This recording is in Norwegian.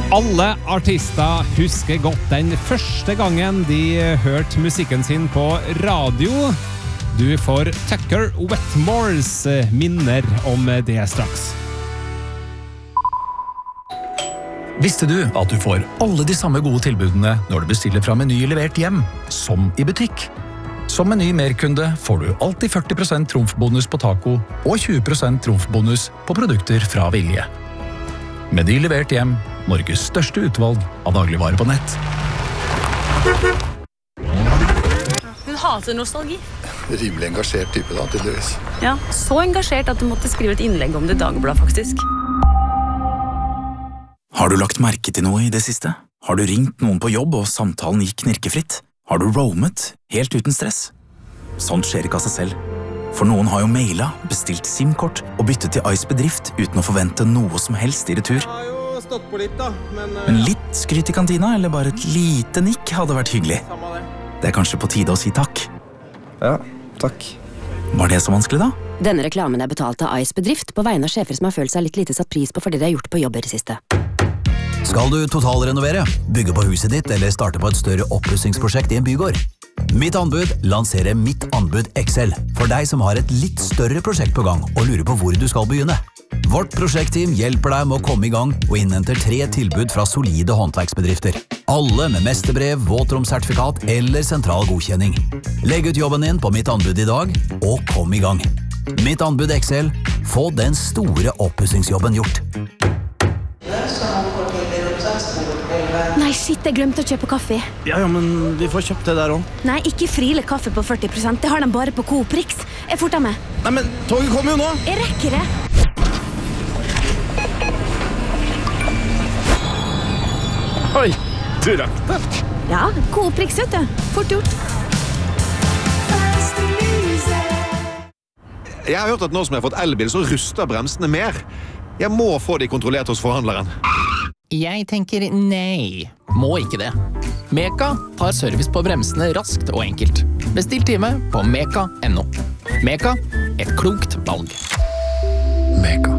Alle artister husker godt den første gangen de hørte musikken sin på radio. Du får Tucker Wetmores minner om det straks. Visste du at du får alle de samme gode tilbudene når du bestiller fra Meny levert hjem, som i butikk? Som Meny Merkunde får du alltid 40% trumfbonus på taco og 20% trumfbonus på produkter fra Vilje. Meny levert hjem, Norges største utvalg av dagligvarer på nett. Hun hater nostalgi. Rimelig engasjert type da, tydeligvis. Ja, så engasjert at du måtte skrive et innlegg om det i Dagbladet, faktisk. Har du lagt merke til noe i det siste? Har du ringt noen på jobb og samtalen gikk knirkefritt? Har du roamet helt uten stress? Sånt skjer ikke av seg selv. For noen har jo mailet, bestilt SIM-kort og byttet til Ice Bedrift uten å forvente noe som helst i retur. Jeg har jo stått på litt da, Men litt skryt i kantina, eller bare et lite nikk hadde vært hyggelig. Det er kanskje på tide å si takk. Ja, takk. Var det så vanskelig da? Denne reklamen er betalt av Ice Bedrift på vegne av sjefer som har følt seg litt lite satt pris på fordi de har gjort på jobb i det siste. Skal du totalrenovere, bygge på huset ditt eller starte på et større oppussingsprosjekt i en bygård? Mitt anbud lanserer Mitt anbud XL for deg som har et litt større prosjekt på gang og lurer på hvor du skal begynne. Vårt prosjektteam hjelper deg med å komme i gang og innhenter 3 tilbud fra solide håndverksbedrifter. Alle med mesterbrev, våtromsertifikat eller sentral godkjenning. Legg ut jobben din på Mitt anbud i dag og kom i gang. Mitt anbud XL, få den store oppussingsjobben gjort. Nei, shit, jeg glemte å kjøpe kaffe. Ja, men vi får kjøpt det der også. Nei, ikke Friele kaffe på 40%, det har de bare på Coop Rix. Jeg forter meg. Nei, men toget kommer jo nå! Jeg rekker det. Oi, du rakk det. Ja, Coop Rix, vet du. Fort gjort. Jeg har hørt at nå som jeg har fått elbil, så ruster bremsene mer. Jeg må få de kontrollert hos forhandleren. Jeg tenker nei, må ikke det. Meka tar service på bremsene raskt og enkelt. Bestill time på meka.no. Meka, et klokt valg. Mega.